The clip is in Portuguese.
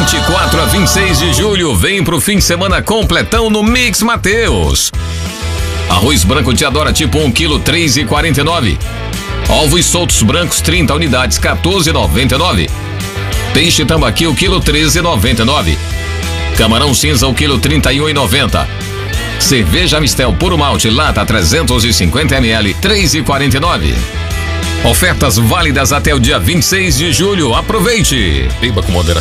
24 a 26 de julho, vem pro fim de semana completão no Mix Mateus. Arroz branco Teodora tipo 1 kg, 3,49. Ovos soltos brancos 30 unidades, 14,99. Peixe tambaqui o quilo, 13,99. Camarão cinza o quilo, 31,90. Cerveja Mistel puro malte lata 350 ml, 3,49. Ofertas válidas até o dia 26 de julho. Aproveite! Beba com moderação.